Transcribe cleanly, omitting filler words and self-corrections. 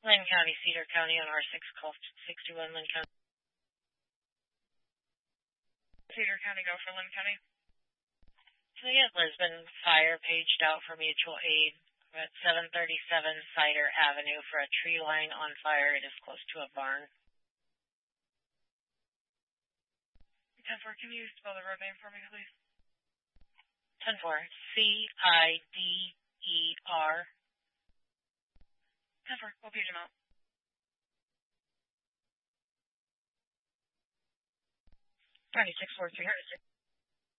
Lynn County, Cedar County on R6, call 61 Lynn County. Cedar County, go for Lynn County. Can I get Lisbon Fire paged out for mutual aid? We're at 737 Cider Avenue for a tree line on fire. It is close to a barn. 10-4, can you spell the road name for me, please? 10-4, C-I-D-E-R. 10-4, we'll page him out. 26-4-300.